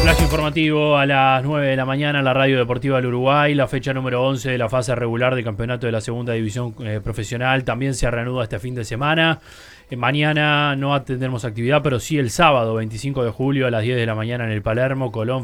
Flash informativo a las 9 de la mañana en la Radio Deportiva del Uruguay, la fecha número 11 de la fase regular del campeonato de la segunda división profesional también se reanuda este fin de semana. Mañana no tendremos actividad, pero sí el sábado 25 de julio a las 10 de la mañana en el Palermo, Colón